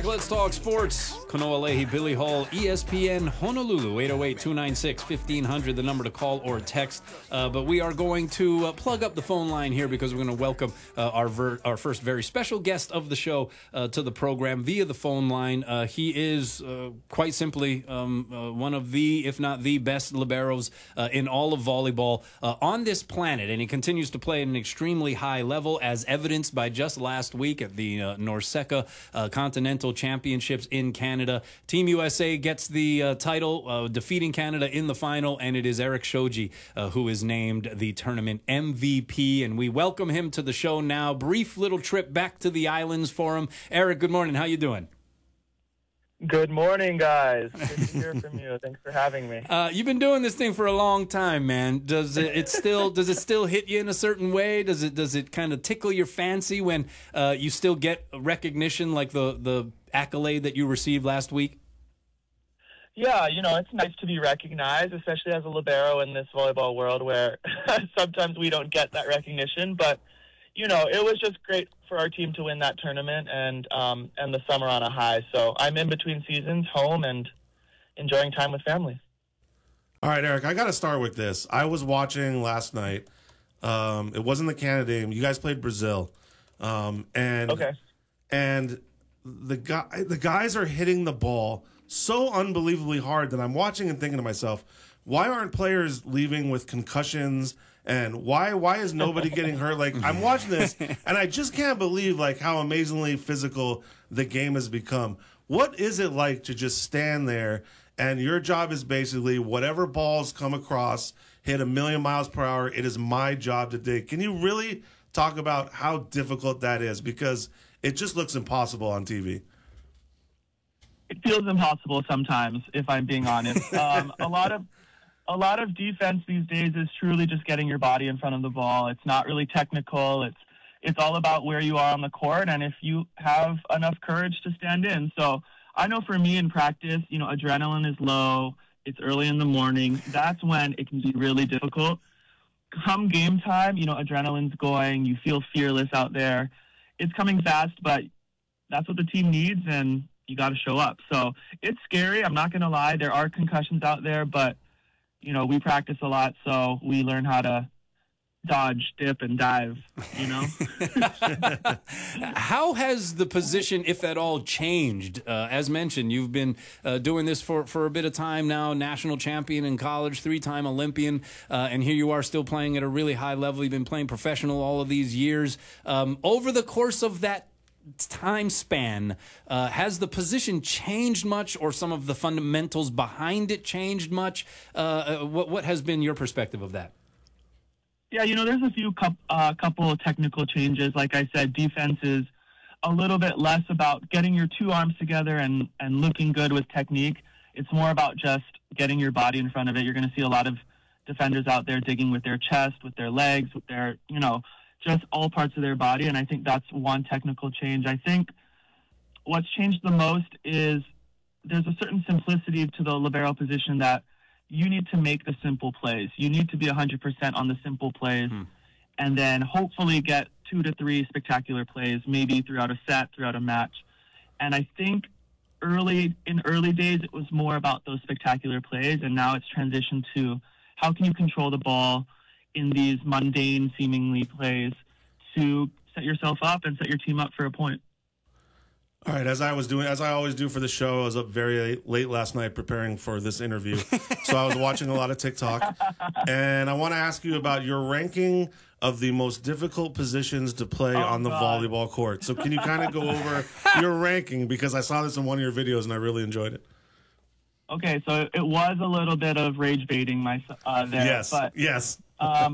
Let's talk sports. Kanoa Leahy, Billy Hall, ESPN Honolulu, 808-296-1500, the number to call or text. But we are going to plug up the phone line here because we're going to welcome our first very special guest of the show to the program via the phone line. He is quite simply one of the, if not the best liberos in all of volleyball on this planet, and he continues to play at an extremely high level, as evidenced by just last week at the NORCECA Continental Championships in Canada. Team USA gets the title, defeating Canada in the final, and it is Eric Shoji who is named the tournament MVP, and we welcome him to the show now. Brief little trip back to the islands for him. Eric, good morning. How you doing? Good morning, guys. Good to hear from you. Thanks for having me. You've been doing this thing for a long time, man. Does it still hit you in a certain way? Does it kind of tickle your fancy when you still get recognition like the accolade that you received last week? Yeah, it's nice to be recognized, especially as a libero in this volleyball world where sometimes we don't get that recognition. But, it was just great for our team to win that tournament and the summer on a high. So I'm in between seasons, home, and enjoying time with family. All right, Eric, I got to start with this. I was watching last night. It wasn't the Canada game. You guys played Brazil. Okay. And the guys are hitting the ball so unbelievably hard that I'm watching and thinking to myself, why aren't players leaving with concussions? And why is nobody getting hurt? Like, I'm watching this, and I just can't believe, how amazingly physical the game has become. What is it like to just stand there, and your job is basically whatever balls come across, hit 1,000,000 miles per hour, it is my job to dig. Can you really talk about how difficult that is? Because it just looks impossible on TV. It feels impossible sometimes, if I'm being honest. A lot of defense these days is truly just getting your body in front of the ball. It's not really technical. It's all about where you are on the court and if you have enough courage to stand in. So I know for me in practice, adrenaline is low. It's early in the morning. That's when it can be really difficult. Come game time, adrenaline's going. You feel fearless out there. It's coming fast, but that's what the team needs, and you got to show up. So it's scary. I'm not going to lie. There are concussions out there, but we practice a lot, so we learn how to dodge, dip, and dive, How has the position, if at all, changed? As mentioned, you've been doing this for a bit of time now, national champion in college, 3-time Olympian, and here you are still playing at a really high level. You've been playing professional all of these years. Over the course of that time span, has the position changed much, or some of the fundamentals behind it changed much? What has been your perspective of that? Yeah, there's a few couple of technical changes. Like I said, defense is a little bit less about getting your two arms together and looking good with technique. It's more about just getting your body in front of it. You're going to see a lot of defenders out there digging with their chest, with their legs, with their, just all parts of their body, and I think that's one technical change. I think what's changed the most is there's a certain simplicity to the libero position that you need to make the simple plays. You need to be 100% on the simple plays, and then hopefully get 2 to 3 spectacular plays, maybe throughout a set, throughout a match. And I think in early days, it was more about those spectacular plays, and now it's transitioned to how can you control the ball in these mundane seemingly plays to set yourself up and set your team up for a point. All right, as I always do for the show, I was up very late last night preparing for this interview. So I was watching a lot of TikTok. And I want to ask you about your ranking of the most difficult positions to play on the volleyball court. So can you kind of go over your ranking? Because I saw this in one of your videos and I really enjoyed it. Okay, so it was a little bit of rage baiting there. Yes, but, yes. I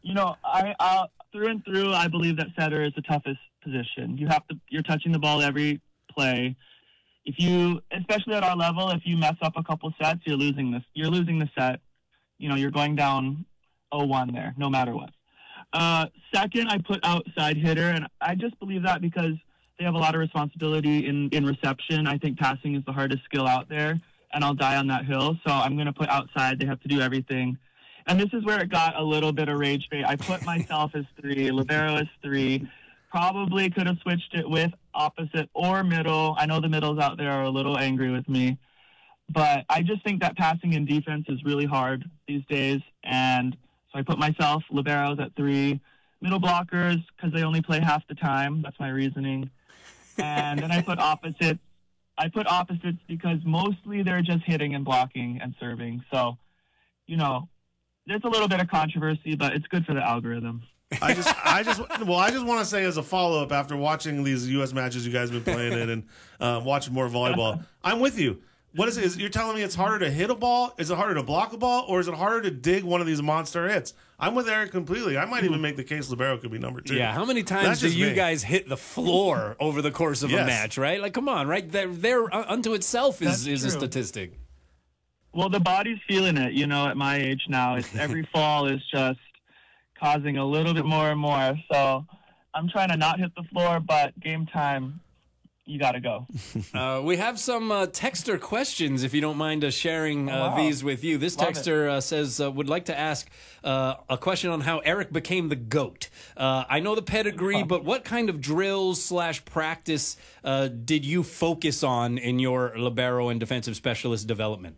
through and through, I believe that setter is the toughest position. You're touching the ball every play. Especially at our level, if you mess up a couple sets, you're losing the set. You're going down 0-1 there, no matter what. Second, I put outside hitter, and I just believe that because they have a lot of responsibility in reception. I think passing is the hardest skill out there, and I'll die on that hill. So I'm going to put outside. They have to do everything. And this is where it got a little bit of rage bait. I put myself as 3, libero as 3. Probably could have switched it with opposite or middle. I know the middles out there are a little angry with me, but I just think that passing and defense is really hard these days. And so I put myself liberos at 3, middle blockers because they only play half the time. That's my reasoning. And then I put opposites. I put opposites because mostly they're just hitting and blocking and serving. So, there's a little bit of controversy, but it's good for the algorithm. I just want to say as a follow-up after watching these U.S. matches you guys have been playing in and watching more volleyball, I'm with you. What is it? You're telling me it's harder to hit a ball? Is it harder to block a ball? Or is it harder to dig one of these monster hits? I'm with Eric completely. I might even make the case libero could be number 2. Yeah, how many times do you guys hit the floor over the course of a match, right? Like, come on, right? There unto itself is a statistic. Well, the body's feeling it, at my age now. It's every fall is just causing a little bit more and more. So I'm trying to not hit the floor, but game time, you got to go. We have some texter questions, if you don't mind sharing these with you. This texter says, would like to ask a question on how Eric became the GOAT. I know the pedigree, but what kind of drills / practice did you focus on in your libero and defensive specialist development?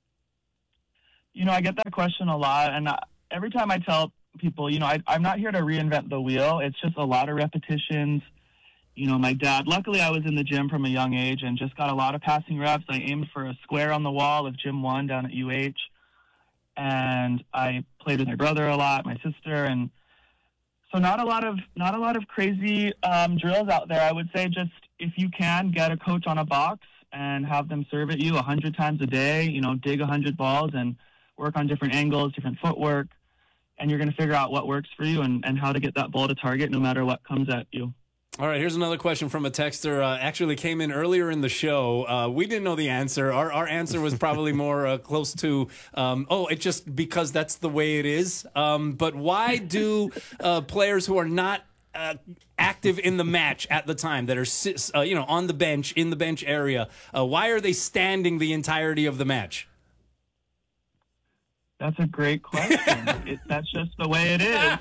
I get that question a lot, and every time I tell people, I'm not here to reinvent the wheel. It's just a lot of repetitions. My dad, luckily I was in the gym from a young age and just got a lot of passing reps. I aimed for a square on the wall of Gym 1 down at UH. And I played with my brother a lot, my sister. And so not a lot of crazy drills out there. I would say just if you can get a coach on a box and have them serve at you 100 times a day, dig 100 balls and work on different angles, different footwork. And you're going to figure out what works for you and how to get that ball to target no matter what comes at you. All right, here's another question from a texter. Actually came in earlier in the show. We didn't know the answer. Our answer was probably more close to, it's just because that's the way it is. But why do players who are not active in the match at the time, that are on the bench, in the bench area, why are they standing the entirety of the match? That's a great question. That's just the way it is.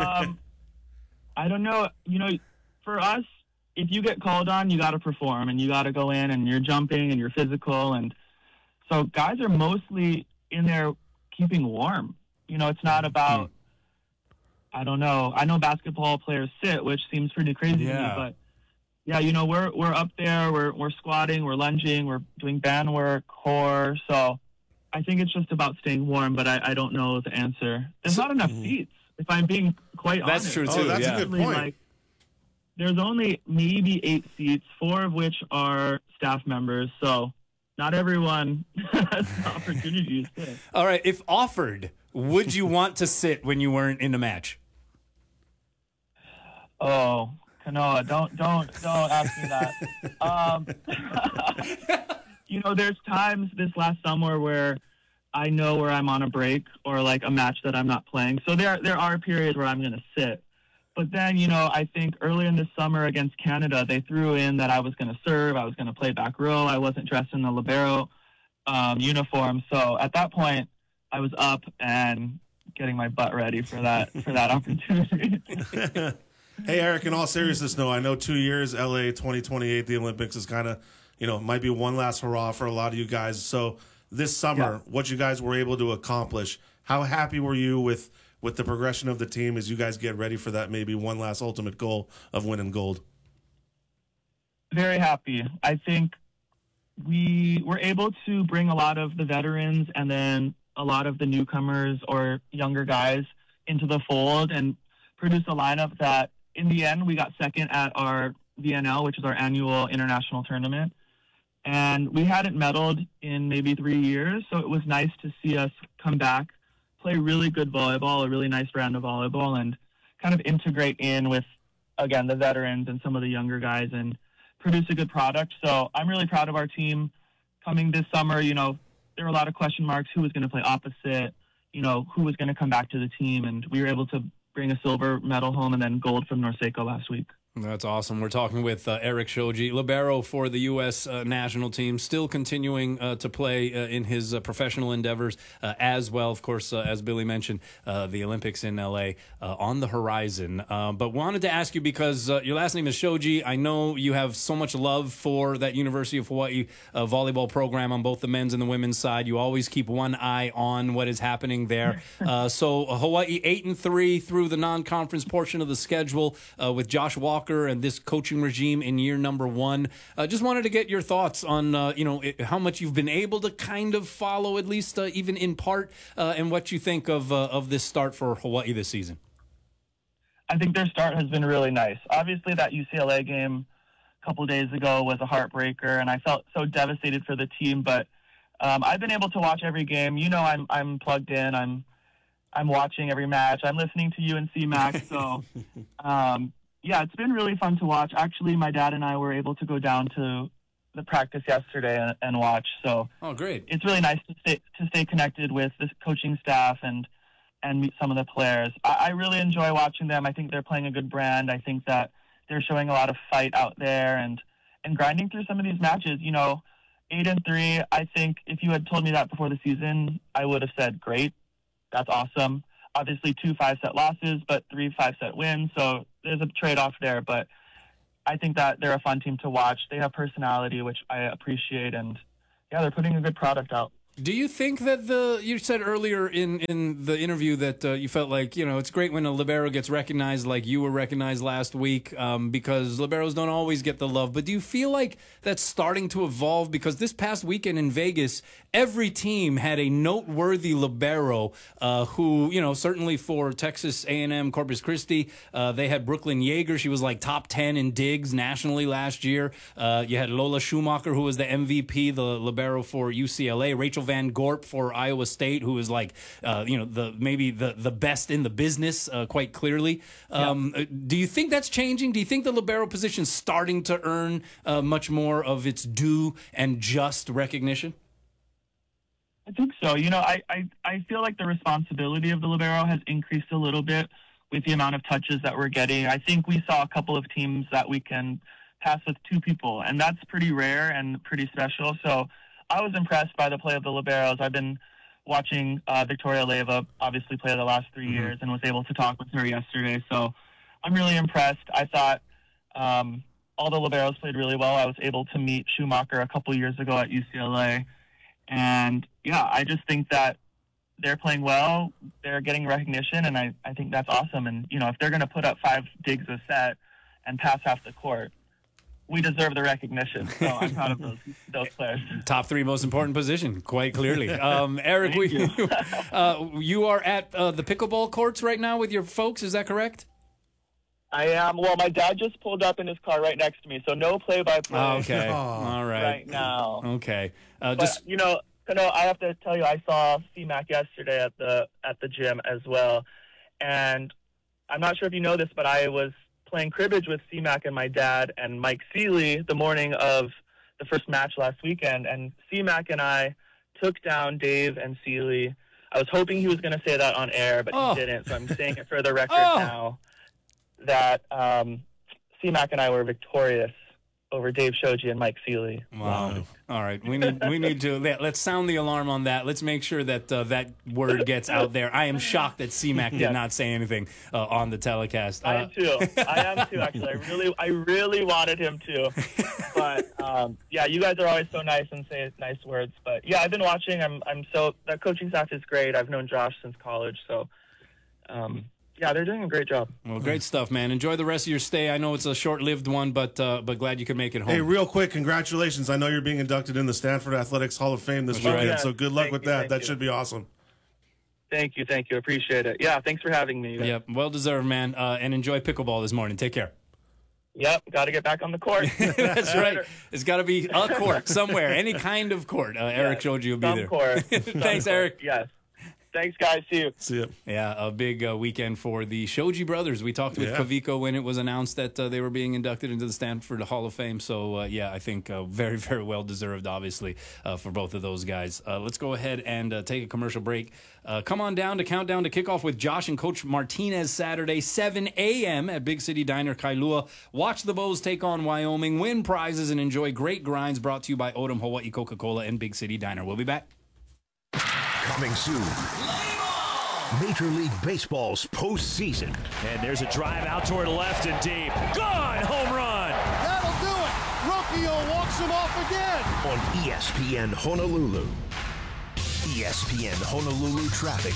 I don't know. For us, if you get called on, you got to perform and you got to go in and you're jumping and you're physical. And so guys are mostly in there keeping warm. It's not about, I don't know. I know basketball players sit, which seems pretty crazy to me, but yeah, we're up there, we're squatting, we're lunging, we're doing band work, core. So I think it's just about staying warm, but I don't know the answer. There's not enough seats, if I'm being quite honest. That's true too. That's a good point. There's only maybe 8 seats, 4 of which are staff members. So not everyone has the opportunity to sit. All right. If offered, would you want to sit when you weren't in a match? Oh, Kanoa, don't ask me that. There's times this last summer where I know where I'm on a break or like a match that I'm not playing. So there are periods where I'm going to sit. But then, I think earlier in the summer against Canada, they threw in that I was going to serve, I was going to play back row, I wasn't dressed in the libero uniform. So at that point, I was up and getting my butt ready for that opportunity. Hey, Eric, in all seriousness, though, I know 2 years, LA 2028, the Olympics is kind of, might be one last hurrah for a lot of you guys. So this summer, what you guys were able to accomplish, how happy were you with the progression of the team as you guys get ready for that maybe one last ultimate goal of winning gold? Very happy. I think we were able to bring a lot of the veterans and then a lot of the newcomers or younger guys into the fold and produce a lineup that in the end we got second at our VNL, which is our annual international tournament. And we hadn't medaled in maybe 3 years, so it was nice to see us come back, play really good volleyball, a really nice brand of volleyball, and kind of integrate in with, again, the veterans and some of the younger guys and produce a good product. So I'm really proud of our team coming this summer. There were a lot of question marks. Who was going to play opposite? Who was going to come back to the team? And we were able to bring a silver medal home and then gold from Norseco last week. That's awesome. We're talking with Eric Shoji, libero for the U.S. National team, still continuing to play in his professional endeavors as well. Of course, as Billy mentioned, the Olympics in L.A. On the horizon. But wanted to ask you, because your last name is Shoji, I know you have so much love for that University of Hawaii volleyball program on both the men's and the women's side. You always keep one eye on what is happening there. So Hawaii 8-3 through the non-conference portion of the schedule with Josh Walker and this coaching regime in year number 1. Just wanted to get your thoughts on how much you've been able to kind of follow, at least even in part, and what you think of this start for Hawaii this season. I think their start has been really nice. Obviously, that UCLA game a couple days ago was a heartbreaker, and I felt so devastated for the team. But I've been able to watch every game. I'm plugged in. I'm watching every match. I'm listening to you and C-Mac. So. Yeah, it's been really fun to watch. Actually, my dad and I were able to go down to the practice yesterday and watch. So, great! It's really nice to stay connected with the coaching staff and meet some of the players. I really enjoy watching them. I think they're playing a good brand. I think that they're showing a lot of fight out there and grinding through some of these matches. 8-3. I think if you had told me that before the season, I would have said, "Great, that's awesome." Obviously, 2 5-set losses, but 3 5-set wins. So there's a trade-off there. But I think that they're a fun team to watch. They have personality, which I appreciate. And, yeah, they're putting a good product out. Do you think that you said earlier in the interview that you felt like, it's great when a libero gets recognized like you were recognized last week because liberos don't always get the love. But do you feel like that's starting to evolve? Because this past weekend in Vegas, every team had a noteworthy libero who, certainly for Texas A&M Corpus Christi, they had Brooklyn Yeager. She was like top 10 in digs nationally last year. You had Lola Schumacher, who was the MVP, the libero for UCLA. Rachel Van Gorp for Iowa State, who is like, maybe the best in the business, quite clearly. Do you think that's changing? Do you think the libero position is starting to earn much more of its due and just recognition? I think so. I feel like the responsibility of the libero has increased a little bit with the amount of touches that we're getting. I think we saw a couple of teams that we can pass with 2 people, and that's pretty rare and pretty special. So I was impressed by the play of the liberos. I've been watching Victoria Leyva obviously play the last 3 years and was able to talk with her yesterday. So I'm really impressed. I thought all the liberos played really well. I was able to meet Schumacher a couple years ago at UCLA. And, yeah, I just think that they're playing well. They're getting recognition, and I think that's awesome. And, if they're going to put up 5 digs a set and pass half the court, we deserve the recognition. So I'm proud of those players. Top 3 most important position, quite clearly. Eric, you are at the pickleball courts right now with your folks. Is that correct? I am. Well, my dad just pulled up in his car right next to me, so no play-by-play. Okay. All right. Right now. Okay. But, I have to tell you, I saw C-Mac yesterday at the gym as well. And I'm not sure if you know this, but I was playing cribbage with C-Mac and my dad and Mike Seeley the morning of the first match last weekend. And C-Mac and I took down Dave and Seeley. I was hoping he was going to say that on air, but he didn't. So I'm saying it for the record now that C-Mac and I were victorious over Dave Shoji and Mike Seeley. Wow. All right. We need to let's sound the alarm on that. Let's make sure that that word gets out there. I am shocked that C-Mac did not say anything on the telecast. I am too, actually. I really wanted him to. But you guys are always so nice and say nice words. But yeah, I've been watching. The coaching staff is great. I've known Josh since college, so yeah, they're doing a great job. Well, great stuff, man. Enjoy the rest of your stay. I know it's a short-lived one, but glad you could make it home. Hey, real quick, congratulations. I know you're being inducted in the Stanford Athletics Hall of Fame this weekend, right. So good luck with that. That should be awesome. Thank you. Appreciate it. Yeah, thanks for having me. Yep, well-deserved, man. And enjoy pickleball this morning. Take care. Yep, got to get back on the court. That's right. It's got to be a court somewhere, any kind of court. Eric Shoji will be there. Court. Thanks, Eric. Yes. Thanks, guys. See you. See ya. Yeah, a big weekend for the Shoji brothers. We talked with Kaviko when it was announced that they were being inducted into the Stanford Hall of Fame. So, I think very, very well deserved, obviously, for both of those guys. Let's go ahead and take a commercial break. Come on down to Countdown to Kickoff with Josh and Coach Martinez Saturday, 7 a.m. at Big City Diner, Kailua. Watch the Bows take on Wyoming, win prizes, and enjoy great grinds brought to you by Odom Hawaii Coca-Cola and Big City Diner. We'll be back. Coming soon. Major League Baseball's postseason. And there's a drive out toward left and deep. Gone! Home run! That'll do it! Rocchio walks him off again! On ESPN Honolulu. ESPN Honolulu traffic.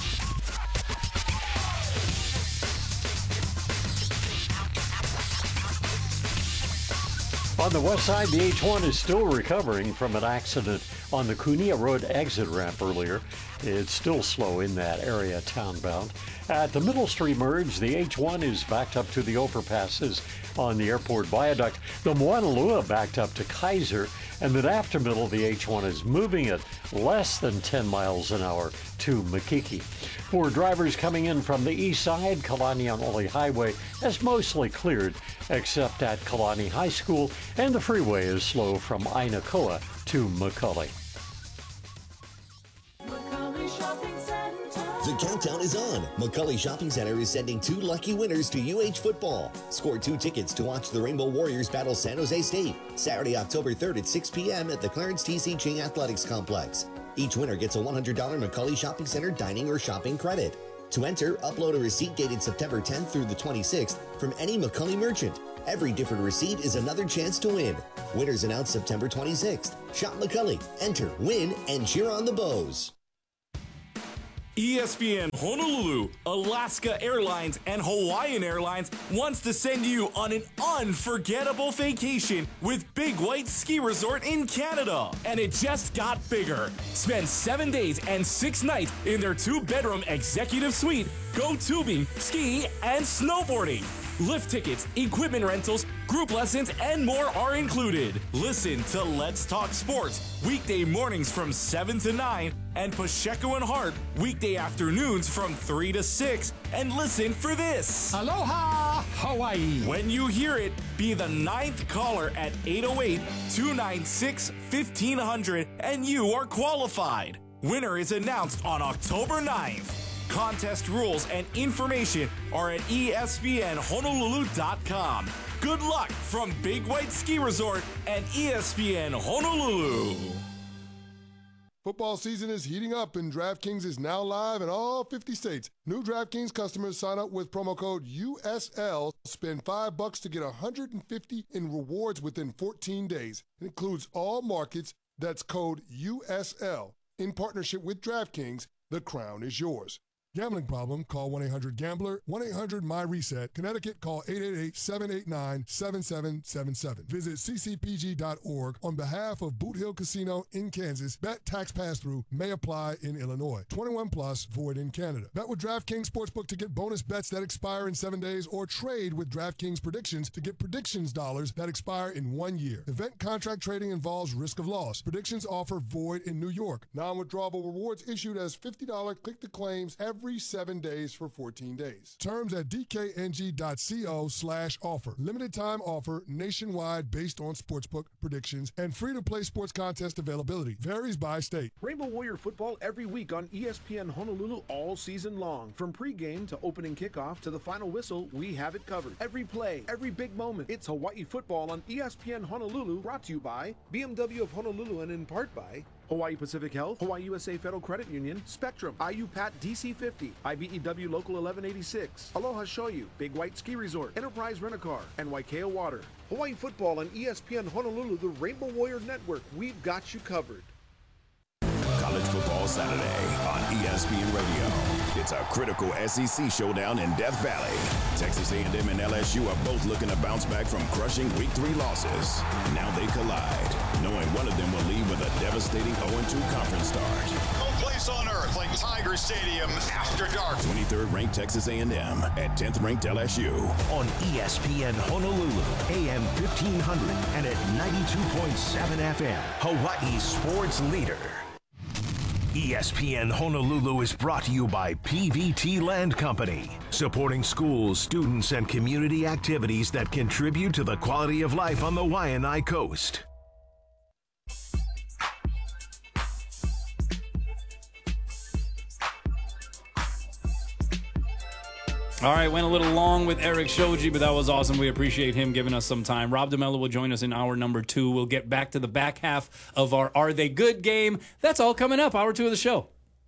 On the west side, the H1 is still recovering from an accident on the Kunia Road exit ramp earlier. It's still slow in that area, townbound. At the Middle Street merge, the H1 is backed up to the overpasses on the airport viaduct. The Moanalua backed up to Kaiser, and then after middle, the H1 is moving at less than 10 miles an hour to Makiki. For drivers coming in from the east side, Kalaniaole Highway has mostly cleared, except at Kalani High School, and the freeway is slow from Ainakoa to McCully. The countdown is on. McCully Shopping Center is sending 2 lucky winners to UH football. Score 2 tickets to watch the Rainbow Warriors battle San Jose State, Saturday, October 3rd at 6 p.m. at the Clarence T.C. Ching Athletics Complex. Each winner gets a $100 McCully Shopping Center dining or shopping credit. To enter, upload a receipt dated September 10th through the 26th from any McCully merchant. Every different receipt is another chance to win. Winners announced September 26th. Shop McCully, enter, win, and cheer on the Bows. ESPN Honolulu, Alaska Airlines, and Hawaiian Airlines wants to send you on an unforgettable vacation with Big White Ski Resort in Canada. And it just got bigger. Spend 7 days and 6 nights in their 2-bedroom executive suite. Go tubing, ski, and snowboarding. Lift tickets, equipment rentals, group lessons, and more are included. Listen to Let's Talk Sports, weekday mornings from 7 to 9, and Pacheco and Hart, weekday afternoons from 3 to 6. And listen for this. Aloha, Hawaii! When you hear it, be the 9th caller at 808-296-1500, and you are qualified. Winner is announced on October 9th. Contest rules and information are at ESPNHonolulu.com. Good luck from Big White Ski Resort and ESPN Honolulu. Football season is heating up, and DraftKings is now live in all 50 states. New DraftKings customers sign up with promo code USL. Spend $5 to get $150 in rewards within 14 days. It includes all markets. That's code USL. In partnership with DraftKings, the crown is yours. Gambling problem? Call 1-800-GAMBLER, 1-800-MY-RESET. Connecticut, call 888-789-7777. Visit ccpg.org on behalf of Boot Hill Casino in Kansas. Bet tax pass-through may apply in Illinois. 21 plus, void in Canada. Bet with DraftKings Sportsbook to get bonus bets that expire in 7 days, or trade with DraftKings Predictions to get predictions dollars that expire in 1 year. Event contract trading involves risk of loss. Predictions offer void in New York. Non-withdrawable rewards issued as $50 click-to-claims every 7 days for 14 days. Terms at dkng.co/offer. Limited time offer nationwide based on sportsbook predictions and free-to-play sports contest availability. Varies by state. Rainbow Warrior football every week on ESPN Honolulu all season long. From pregame to opening kickoff to the final whistle, we have it covered. Every play, every big moment. It's Hawaii football on ESPN Honolulu, brought to you by BMW of Honolulu and in part by Hawaii Pacific Health, Hawaii USA Federal Credit Union, Spectrum, IUPAT DC50, IBEW Local 1186, Aloha Shoyu, Big White Ski Resort, Enterprise Rent-A-Car, and Waikea Water. Hawaii football on ESPN Honolulu, the Rainbow Warrior Network. We've got you covered. College Football Saturday on ESPN Radio. It's a critical SEC showdown in Death Valley. Texas A&M and LSU are both looking to bounce back from crushing Week 3 losses. Now they collide, knowing one of them will leave with a devastating 0-2 conference start. No place on earth like Tiger Stadium after dark. 23rd ranked Texas A&M at 10th ranked LSU. On ESPN Honolulu, AM 1500 and at 92.7 FM, Hawaii's sports leader. ESPN Honolulu is brought to you by PVT Land Company, supporting schools, students, and community activities that contribute to the quality of life on the Waianae Coast. All right, went a little long with Eric Shoji, but that was awesome. We appreciate him giving us some time. Rob DeMello will join us in hour number 2. We'll get back to the back half of our Are They Good game. That's all coming up, hour 2 of the show.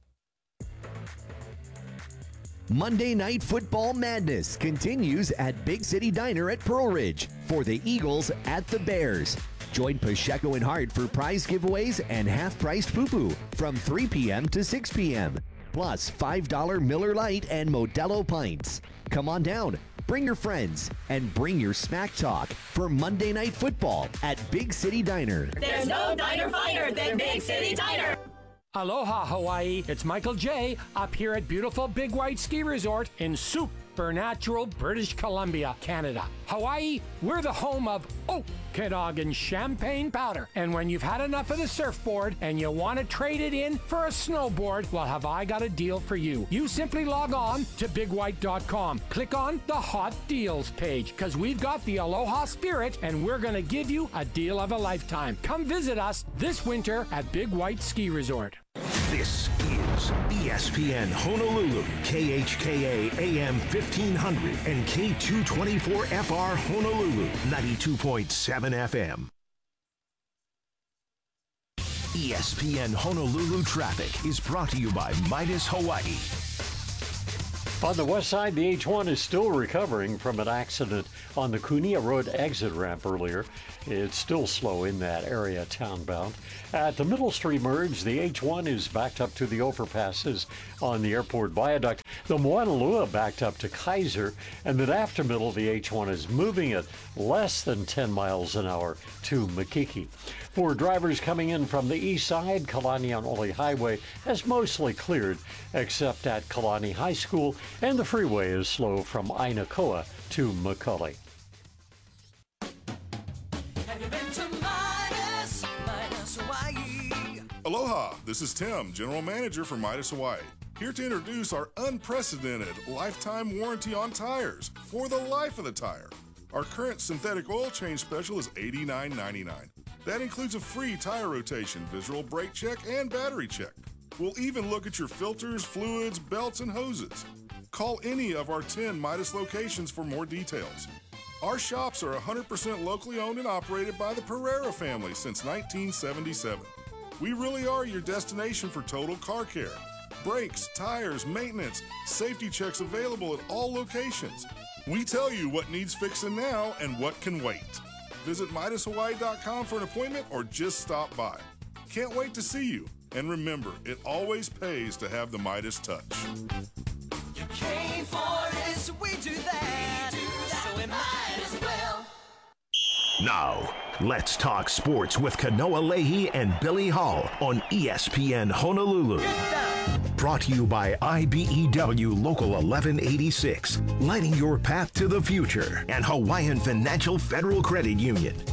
Monday Night Football Madness continues at Big City Diner at Pearl Ridge for the Eagles at the Bears. Join Pacheco and Hart for prize giveaways and half-priced poo-poo from 3 p.m. to 6 p.m. Plus $5 Miller Lite and Modelo pints. Come on down, bring your friends, and bring your smack talk for Monday Night Football at Big City Diner. There's no diner finer than Big City Diner. Aloha, Hawaii. It's Michael J. up here at beautiful Big White Ski Resort in supernatural British Columbia, Canada. Hawaii, we're the home of Okanagan champagne powder. And when you've had enough of the surfboard and you want to trade it in for a snowboard, well, have I got a deal for you. You simply log on to bigwhite.com. Click on the Hot Deals page, because we've got the Aloha spirit and we're going to give you a deal of a lifetime. Come visit us this winter at Big White Ski Resort. This is ESPN Honolulu, KHKA AM 1500 and K224FR Honolulu, 92.7 FM. ESPN Honolulu Traffic is brought to you by Midas Hawaii. On the west side, the H1 is still recovering from an accident on the Kunia Road exit ramp earlier. It's still slow in that area, townbound. At the Middle Street merge, the H1 is backed up to the overpasses on the airport viaduct. The Moanalua backed up to Kaiser, and then after middle, the H1 is moving at less than 10 miles an hour to Makiki. For drivers coming in from the east side, Kalaniaole Highway has mostly cleared, except at Kalani High School, and the freeway is slow from Ainakoa to McCully. Aloha, this is Tim, General Manager for Midas Hawaii. Here to introduce our unprecedented lifetime warranty on tires for the life of the tire. Our current synthetic oil change special is $89.99. That includes a free tire rotation, visual brake check, and battery check. We'll even look at your filters, fluids, belts, and hoses. Call any of our 10 Midas locations for more details. Our shops are 100% locally owned and operated by the Pereira family since 1977. We really are your destination for total car care. Brakes, tires, maintenance, safety checks available at all locations. We tell you what needs fixing now and what can wait. Visit MidasHawaii.com for an appointment or just stop by. Can't wait to see you. And remember, it always pays to have the Midas touch. You came for this, we do that. So we might as well. Now, let's talk sports with Kanoa Leahy and Billy Hall on ESPN Honolulu. Brought to you by IBEW Local 1186, lighting your path to the future, and Hawaiian Financial Federal Credit Union.